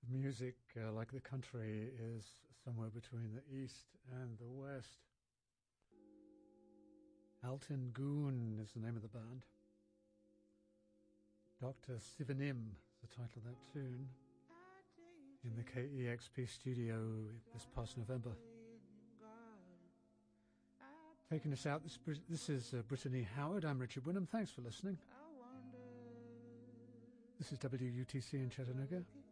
Music, like the country, is somewhere between the East and the West. Altin Goon is the name of the band. Dr. Sivanim is the title of that tune. In the KEXP studio this past November. Taking us out, this is Brittany Howard. I'm Richard Wynnum. Thanks for listening. This is WUTC in Chattanooga.